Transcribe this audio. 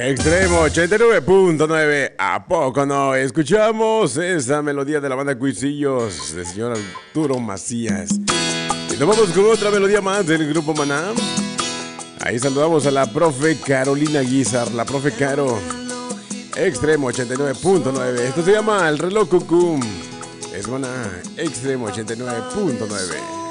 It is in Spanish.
Extremo 89.9. ¿A poco no? Escuchamos esa melodía de la banda Cuisillos del señor Arturo Macías. Y nos vamos con otra melodía más del grupo Maná. Ahí saludamos a la profe Carolina Guizar, la profe Caro. Extremo 89.9. Esto se llama El Reloj Cucum. Es Maná, Extremo 89.9.